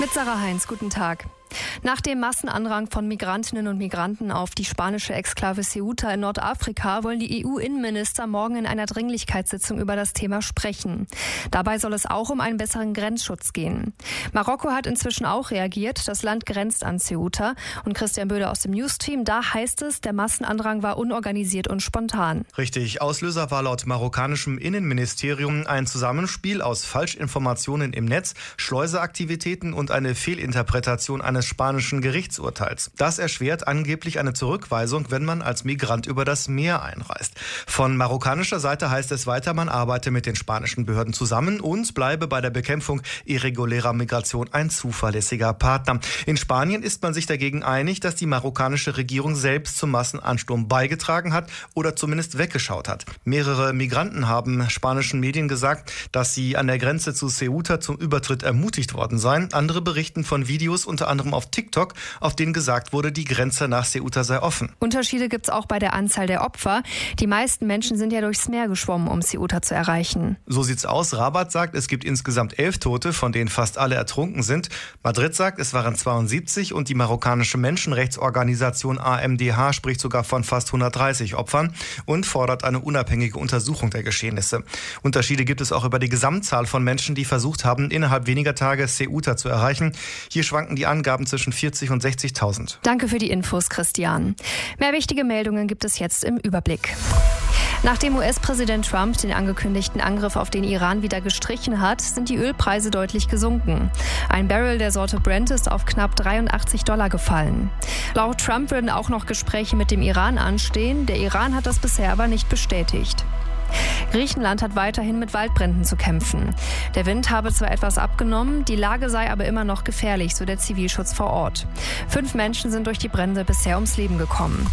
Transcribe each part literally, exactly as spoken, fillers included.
Mit Sarah Heinz, guten Tag. Nach dem Massenandrang von Migrantinnen und Migranten auf die spanische Exklave Ceuta in Nordafrika wollen die E U-Innenminister morgen in einer Dringlichkeitssitzung über das Thema sprechen. Dabei soll es auch um einen besseren Grenzschutz gehen. Marokko hat inzwischen auch reagiert. Das Land grenzt an Ceuta. Und Christian Böde aus dem Newsteam, da heißt es, der Massenandrang war unorganisiert und spontan. Richtig. Auslöser war laut marokkanischem Innenministerium ein Zusammenspiel aus Falschinformationen im Netz, Schleuseaktivitäten und eine Fehlinterpretation eines spanischen Gerichtsurteils. Das erschwert angeblich eine Zurückweisung, wenn man als Migrant über das Meer einreist. Von marokkanischer Seite heißt es weiter, man arbeite mit den spanischen Behörden zusammen und bleibe bei der Bekämpfung irregulärer Migration ein zuverlässiger Partner. In Spanien ist man sich dagegen einig, dass die marokkanische Regierung selbst zum Massenansturm beigetragen hat oder zumindest weggeschaut hat. Mehrere Migranten haben spanischen Medien gesagt, dass sie an der Grenze zu Ceuta zum Übertritt ermutigt worden seien. Andere berichten von Videos, unter anderem auf TikTok, auf denen gesagt wurde, die Grenze nach Ceuta sei offen. Unterschiede gibt es auch bei der Anzahl der Opfer. Die meisten Menschen sind ja durchs Meer geschwommen, um Ceuta zu erreichen. So sieht's aus. Rabat sagt, es gibt insgesamt elf Tote, von denen fast alle ertrunken sind. Madrid sagt, es waren zweiundsiebzig und die marokkanische Menschenrechtsorganisation A M D H spricht sogar von fast hundertdreißig Opfern und fordert eine unabhängige Untersuchung der Geschehnisse. Unterschiede gibt es auch über die Gesamtzahl von Menschen, die versucht haben, innerhalb weniger Tage Ceuta zu erreichen. Hier schwanken die Angaben zwischen vierzig und sechzigtausend. Danke für die Infos, Christian. Mehr wichtige Meldungen gibt es jetzt im Überblick. Nachdem U S-Präsident Trump den angekündigten Angriff auf den Iran wieder gestrichen hat, sind die Ölpreise deutlich gesunken. Ein Barrel der Sorte Brent ist auf knapp dreiundachtzig Dollar gefallen. Laut Trump würden auch noch Gespräche mit dem Iran anstehen. Der Iran hat das bisher aber nicht bestätigt. Griechenland hat weiterhin mit Waldbränden zu kämpfen. Der Wind habe zwar etwas abgenommen, die Lage sei aber immer noch gefährlich, so der Zivilschutz vor Ort. Fünf Menschen sind durch die Brände bisher ums Leben gekommen.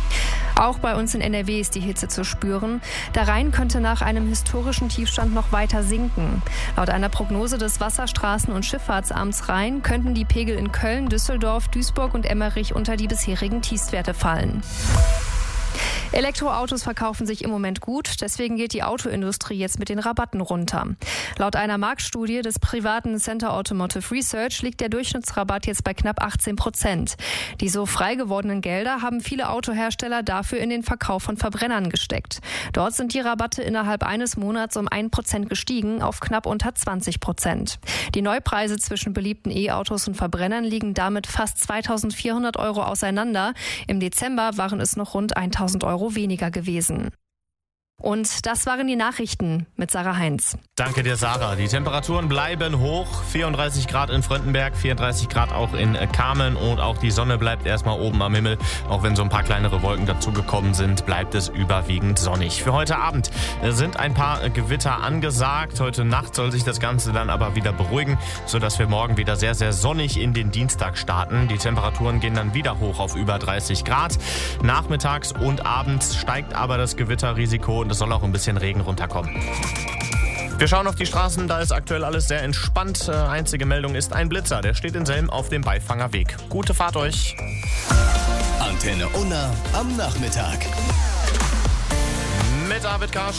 Auch bei uns in N R W ist die Hitze zu spüren. Der Rhein könnte nach einem historischen Tiefstand noch weiter sinken. Laut einer Prognose des Wasserstraßen- und Schifffahrtsamts Rhein könnten die Pegel in Köln, Düsseldorf, Duisburg und Emmerich unter die bisherigen Tiefstwerte fallen. Elektroautos verkaufen sich im Moment gut, deswegen geht die Autoindustrie jetzt mit den Rabatten runter. Laut einer Marktstudie des privaten Center Automotive Research liegt der Durchschnittsrabatt jetzt bei knapp achtzehn Prozent. Die so frei gewordenen Gelder haben viele Autohersteller dafür in den Verkauf von Verbrennern gesteckt. Dort sind die Rabatte innerhalb eines Monats um ein Prozent gestiegen auf knapp unter zwanzig Prozent. Die Neupreise zwischen beliebten E-Autos und Verbrennern liegen damit fast zweitausendvierhundert Euro auseinander. Im Dezember waren es noch rund eintausend Euro weniger gewesen. Und das waren die Nachrichten mit Sarah Heinz. Danke dir, Sarah. Die Temperaturen bleiben hoch. vierunddreißig Grad in Fröndenberg, vierunddreißig Grad auch in Kamen und auch die Sonne bleibt erstmal oben am Himmel. Auch wenn so ein paar kleinere Wolken dazugekommen sind, bleibt es überwiegend sonnig. Für heute Abend sind ein paar Gewitter angesagt. Heute Nacht soll sich das Ganze dann aber wieder beruhigen, sodass wir morgen wieder sehr, sehr sonnig in den Dienstag starten. Die Temperaturen gehen dann wieder hoch auf über dreißig Grad. Nachmittags und abends steigt aber das Gewitterrisiko und es soll auch ein bisschen Regen runterkommen. Wir schauen auf die Straßen, da ist aktuell alles sehr entspannt. Äh, einzige Meldung ist ein Blitzer, der steht in Selm auf dem Beifangerweg. Gute Fahrt euch. Antenne Unna am Nachmittag. Mit David Karsch.